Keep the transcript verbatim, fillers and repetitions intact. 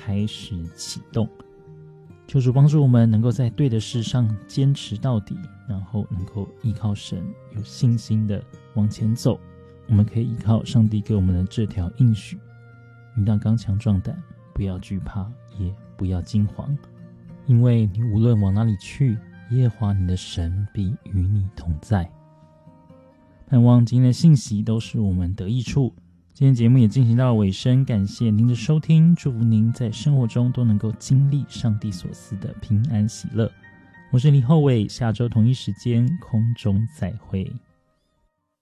开始启动。求主帮助我们能够在对的事上坚持到底，然后能够依靠神，有信心的往前走。我们可以依靠上帝给我们的这条应许，你当刚强壮胆，不要惧怕，也不要惊惶，因为你无论往哪里去，耶和华你的神必与你同在。盼望今天的信息都是我们得益处。今天节目也进行到了尾声，感谢您的收听，祝福您在生活中都能够经历上帝所赐的平安喜乐。我是李厚伟，下周同一时间空中再会。